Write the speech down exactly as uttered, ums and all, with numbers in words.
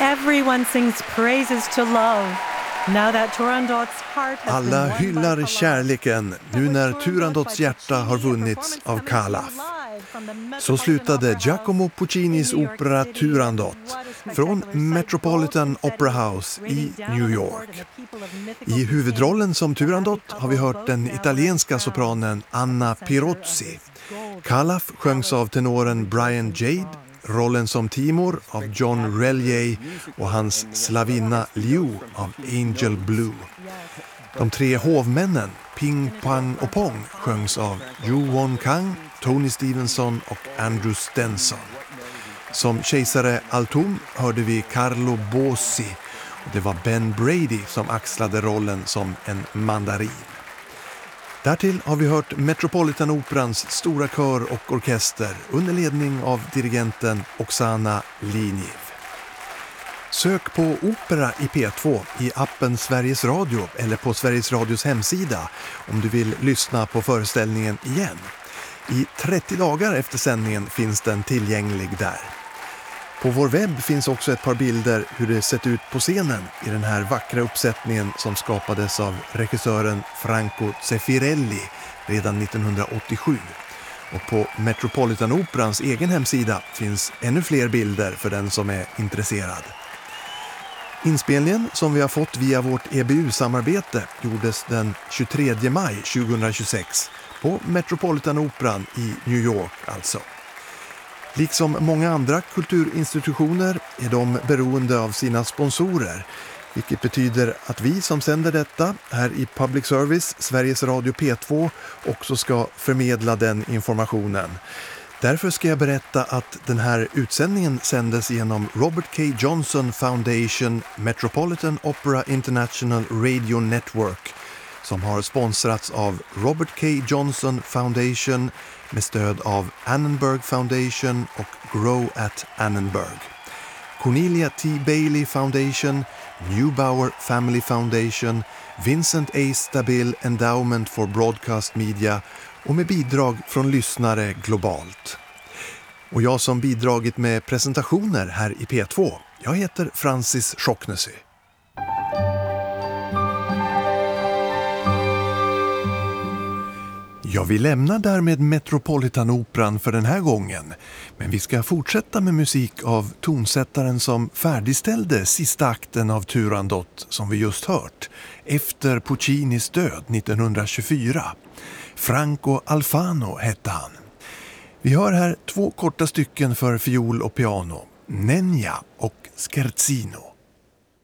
Everyone sings praises to love. Now that Turandot's heart has Alla been won by hyllar Kalaf. kärleken nu när Turandots hjärta har vunnits av Kalaf. Så slutade Giacomo Puccinis opera Turandot från Metropolitan Opera House i New York. I huvudrollen som Turandot har vi hört den italienska sopranen Anna Pirozzi. Kalaf sjöngs av tenoren Brian Jade, rollen som Timur av John Relier och hans slavinna Liu av Angel Blue. De tre hovmännen, Ping, Pang och Pong, sjöngs av Yu Won Kang, Tony Stevenson och Andrew Stenson. Som kejsare Altum hörde vi Carlo Bossi och det var Ben Brady som axlade rollen som en mandarin. Därtill har vi hört Metropolitan Operans stora kör och orkester under ledning av dirigenten Oksana Liniv. Sök på Opera i P två i appen Sveriges Radio eller på Sveriges Radios hemsida om du vill lyssna på föreställningen igen. I trettio dagar efter sändningen finns den tillgänglig där. På vår webb finns också ett par bilder hur det sett ut på scenen i den här vackra uppsättningen som skapades av regissören Franco Zeffirelli redan nittonhundraåttiosju. Och på Metropolitan Operans egen hemsida finns ännu fler bilder för den som är intresserad. Inspelningen som vi har fått via vårt E B U-samarbete gjordes den tjugotredje maj tjugohundratjugosex på Metropolitan Operan i New York alltså. Liksom många andra kulturinstitutioner är de beroende av sina sponsorer, vilket betyder att vi som sänder detta här i Public Service, Sveriges Radio P två, också ska förmedla den informationen. Därför ska jag berätta att den här utsändningen sändes genom Robert K. Johnson Foundation Metropolitan Opera International Radio Network som har sponsrats av Robert K. Johnson Foundation med stöd av Annenberg Foundation och Grow at Annenberg, Cornelia T. Bailey Foundation, Neubauer Family Foundation, Vincent A. Stabil Endowment for Broadcast Media och med bidrag från lyssnare globalt. Och jag som bidragit med presentationer här i P två, jag heter Francis Schocknesy. Ja, vi lämnar därmed Metropolitan Operan för den här gången. Men vi ska fortsätta med musik av tonsättaren som färdigställde sista akten av Turandot som vi just hört efter Puccinis död nittonhundratjugofyra. Franco Alfano hette han. Vi hör här två korta stycken för fiol och piano, Nenia och Scherzino.